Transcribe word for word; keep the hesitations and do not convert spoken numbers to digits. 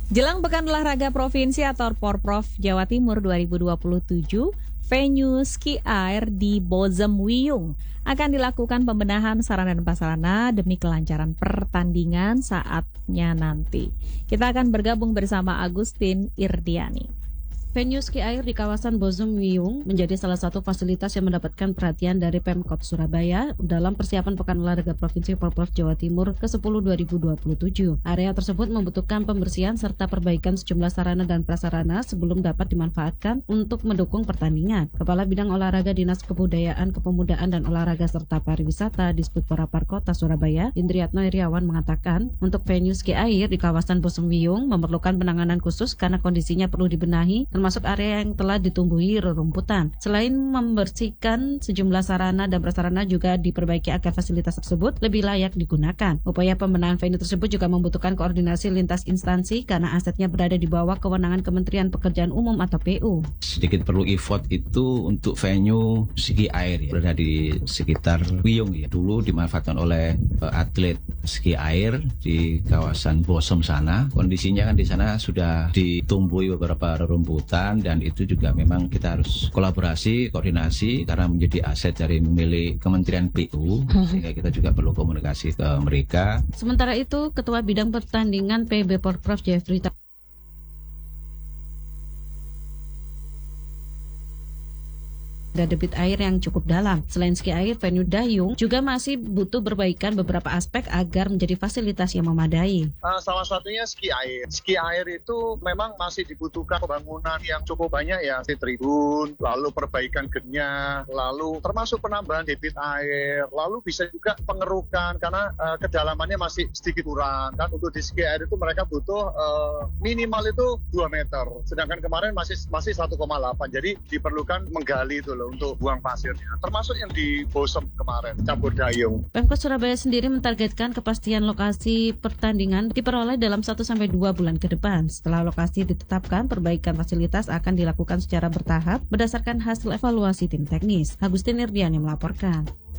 Jelang Pekan Olahraga Provinsi atau Porprov Jawa Timur dua ribu dua puluh tujuh, venue ski air di Bozem Wiyung akan dilakukan pembenahan sarana dan prasarana demi kelancaran pertandingan saatnya nanti. Kita akan bergabung bersama Agustin Irdiani. Venue ski air di kawasan Bozem Wiyung menjadi salah satu fasilitas yang mendapatkan perhatian dari Pemkot Surabaya dalam persiapan Pekan Olahraga Provinsi Porprov Jawa Timur ke sepuluh dua ribu dua puluh tujuh. Area tersebut membutuhkan pembersihan serta perbaikan sejumlah sarana dan prasarana sebelum dapat dimanfaatkan untuk mendukung pertandingan. Kepala Bidang Olahraga Dinas Kebudayaan, Kepemudaan dan Olahraga serta Pariwisata Disputporapar Kota Surabaya, Indriatno Iriawan mengatakan, untuk venue ski air di kawasan Bozem Wiyung memerlukan penanganan khusus karena kondisinya perlu dibenahi, termasuk area yang telah ditumbuhi rerumputan. Selain membersihkan sejumlah sarana dan prasarana juga diperbaiki agar fasilitas tersebut lebih layak digunakan. Upaya pembenahan venue tersebut juga membutuhkan koordinasi lintas instansi karena asetnya berada di bawah kewenangan Kementerian Pekerjaan Umum atau P U. Sedikit perlu effort itu untuk venue ski air ya, berada di sekitar Wiyung ya. Dulu dimanfaatkan oleh uh, atlet ski air di kawasan Bozem sana. Kondisinya kan di sana sudah ditumbuhi beberapa rerumputan, dan itu juga memang kita harus kolaborasi, koordinasi karena menjadi aset dari milik Kementerian P U, sehingga kita juga perlu komunikasi ke mereka. Sementara itu, Ketua Bidang Pertandingan P B Porprov Jeffrey ada debit air yang cukup dalam. Selain ski air, venue dayung juga masih butuh perbaikan beberapa aspek agar menjadi fasilitas yang memadai. Uh, salah satunya ski air. Ski air itu memang masih dibutuhkan pembangunan yang cukup banyak ya, di tribun, lalu perbaikan gednya, lalu termasuk penambahan debit air, lalu bisa juga pengerukan karena uh, kedalamannya masih sedikit kurang. Kan untuk di ski air itu mereka butuh uh, minimal itu dua meter, sedangkan kemarin masih masih satu koma delapan. Jadi diperlukan menggali itu loh untuk buang pasirnya, termasuk yang di Bozem kemarin, campur dayung. Pemkot Surabaya sendiri mentargetkan kepastian lokasi pertandingan diperoleh dalam satu sampai dua bulan ke depan. Setelah lokasi ditetapkan, perbaikan fasilitas akan dilakukan secara bertahap berdasarkan hasil evaluasi tim teknis. Agustin Irdiani melaporkan.